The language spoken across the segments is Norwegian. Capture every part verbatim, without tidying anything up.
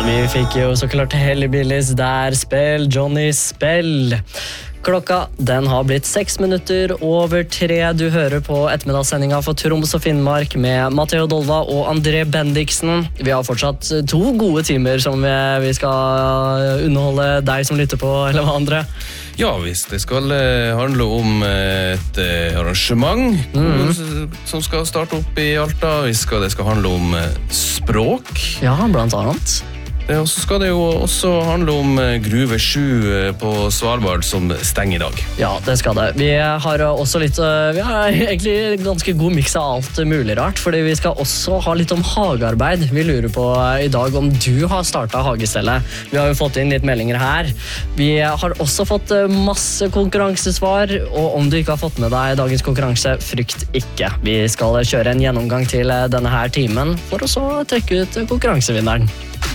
vi fikk jo så klart Hellbillies der, spill, Johnny, spill. Klokka, den har blitt seks minutter over tre. Du hører på ettermiddagssendinga for Troms og Finnmark med Matteo Dolva og André Bendiksen. Vi har fortsatt to gode timer som vi skal underholde deg som lytter på, eller hva andre? Ja, hvis det skal handle om et arrangement mm. som skal starte opp i Alta. Vi skal, det skal handle om språk. Ja, blant annet. Og så skal det jo også handle om Gruve sju på Svalbard som stenger i dag. Ja, det skal det. Vi har også litt, vi har egentlig ganske god mix av alt mulig rart, fordi vi skal også ha litt om hagearbeid. Vi lurer på i dag om du har startet hagestellet. Vi har jo fått inn litt meldinger her. Vi har også fått masse konkurransesvar, og om du ikke har fått med deg dagens konkurranse, frykt ikke. Vi skal kjøre en gjennomgang til denne her timen, for å så trekke ut konkurransevinneren.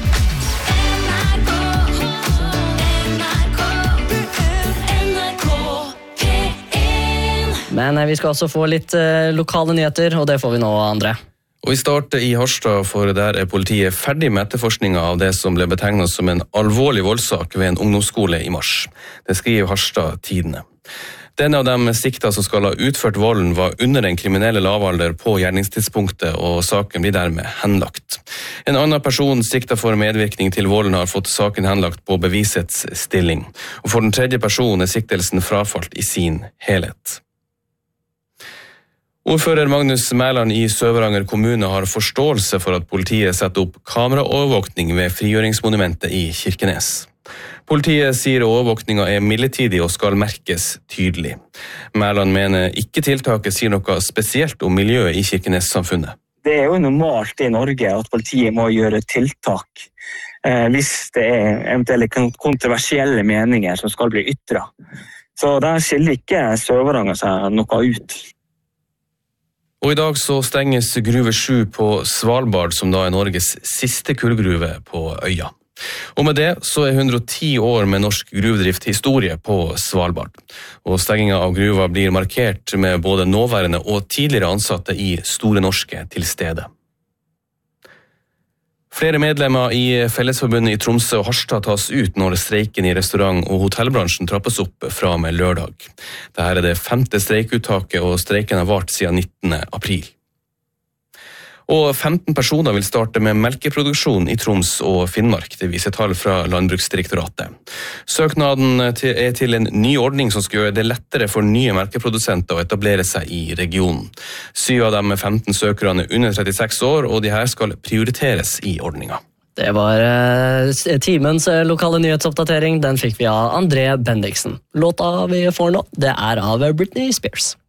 Men vi skal også få litt uh, lokale nyheter, og det får vi nå, André. Og vi starter i Harstad, for der er politiet ferdig med etterforskningen av det som ble betegnet som en alvorlig voldsak ved en ungdomsskole i mars. Det skriver Harstad Tidende. Den av dem sikta som skal ha utført volden var under en kriminelle lavalder på gjerningstidspunktet, og saken blir dermed henlagt. En annen person sikta for medvirkning til volden har fått saken henlagt på bevisets stilling. Og for den tredje personen er siktelsen frafalt i sin helhet. Ordfører Magnus Mæland i Sør-Varanger kommune har forståelse for at politiet setter opp kameraovervåkning ved frigjøringsmonumentet i Kirkenes. Politiet sier overvåkningen er midlertidig og skal merkes tydelig. Mæland mener ikke tiltaket sier noe spesielt om miljøet i Kirkenes-samfunnet. Det er jo normalt i Norge at politiet må gjøre tiltak eh, hvis det er eventuelle kontroversielle meninger som skal bli ytret. Så der skiller ikke Sør-Varanger seg noe ut. Og i dag så stenges Gruve sju på Svalbard, som da er Norges siste kullgruve på øya. Og med det så er hundre og ti år med norsk gruvedrift historie på Svalbard. Og stengingen av gruva blir markert med både nåværende og tidligere ansatte i Store Norske til stede. Flere medlemmer i Fellesforbundet i Tromsø og Harstad tas ut når streiken i restaurant- og hotellbransjen trappes opp fra med lørdag. Dette er det femte streikuttaket, og streiken har vart siden nittende april. Og femten personer vil starte med melkeproduksjon i Troms og Finnmark, det viser tall fra Landbruksdirektoratet. Søknaden er til en ny ordning som skal gjøre det lettere for nye melkeprodusenter å etablere seg i regionen. Syv av dem med femten søkerne er under trettiseks år, og de her skal prioriteres i ordningen. Det var uh, timens lokale nyhetsoppdatering. Den fikk vi av André Bendiksen. Låta vi får nå, det er av Britney Spears.